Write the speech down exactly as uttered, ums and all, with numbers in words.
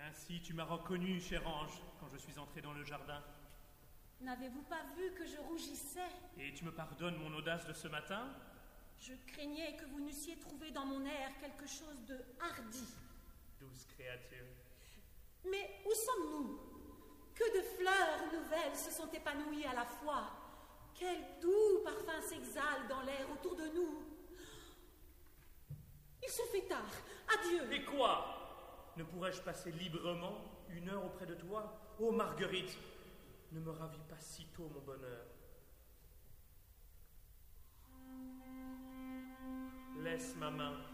Ainsi tu m'as reconnu, cher ange, quand je suis entré dans le jardin. N'avez-vous pas vu que je rougissais? Et tu me pardonnes mon audace de ce matin? Je craignais que vous n'eussiez trouvé dans mon air quelque chose de hardi. Douce créature. Mais où sommes-nous? Que de fleurs nouvelles se sont épanouies à la fois. Quel doux parfum s'exhale dans l'air autour de nous. Il se fait tard. Adieu. Et quoi? Ne pourrais-je passer librement une heure auprès de toi? Ô Marguerite, ne me ravis pas si tôt mon bonheur. Laisse ma main.